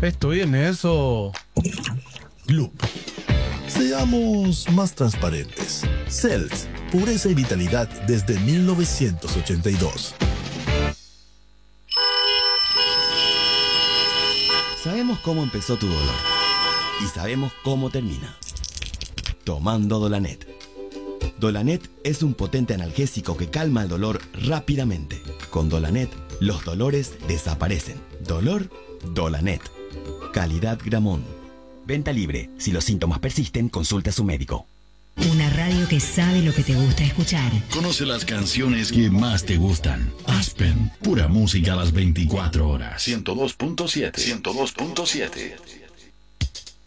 Estoy en eso. Gloop. Seamos más transparentes. Cells, pureza y vitalidad desde 1982. Sabemos cómo empezó tu dolor y sabemos cómo termina. Tomando Dolanet. Dolanet es un potente analgésico que calma el dolor rápidamente. Con Dolanet, los dolores desaparecen. Dolor, Dolanet. Calidad Gramón. Venta libre. Si los síntomas persisten, consulte a su médico. Una radio que sabe lo que te gusta escuchar. Conoce las canciones que más te gustan. Aspen, pura música a las 24 horas. 102.7. 102.7.